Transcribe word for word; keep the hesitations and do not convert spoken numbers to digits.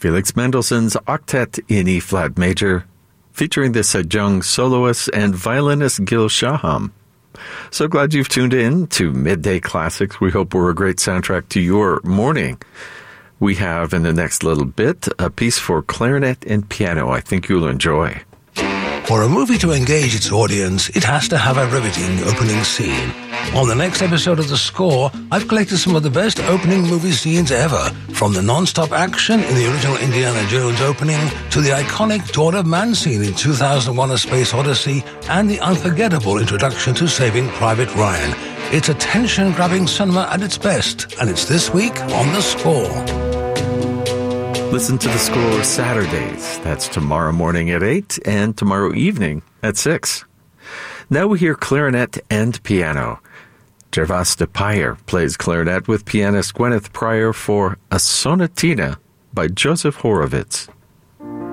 Felix Mendelssohn's Octet in E-flat major, featuring the Sejong soloist and violinist Gil Shaham. So glad you've tuned in to Midday Classics. We hope we're a great soundtrack to your morning. We have, in the next little bit, a piece for clarinet and piano I think you'll enjoy. For a movie to engage its audience, it has to have a riveting opening scene. On the next episode of The Score, I've collected some of the best opening movie scenes ever, from the non-stop action in the original Indiana Jones opening to the iconic Dawn of Man scene in two thousand one: A Space Odyssey and the unforgettable introduction to Saving Private Ryan. It's attention-grabbing cinema at its best, and it's this week on The Score. Listen to The Score Saturdays. That's tomorrow morning at eight and tomorrow evening at six. Now we hear clarinet and piano. Gervas de Payer plays clarinet with pianist Gwyneth Pryor for A Sonatina by Joseph Horowitz.